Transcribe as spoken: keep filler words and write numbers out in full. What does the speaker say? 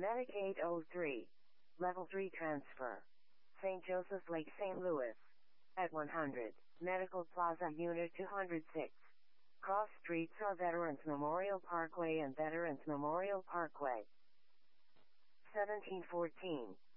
Medic eight oh three. Level three transfer. Saint Joseph's Lake, Saint Louis. At one hundred. Medical Plaza Unit two oh six. Cross streets are Veterans Memorial Parkway and Veterans Memorial Parkway. seventeen fourteen.